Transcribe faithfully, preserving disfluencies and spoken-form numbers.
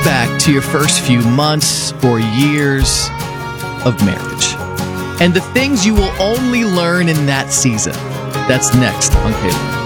back to your first few months or years of marriage and the things you will only learn in that season. That's next on K-Love.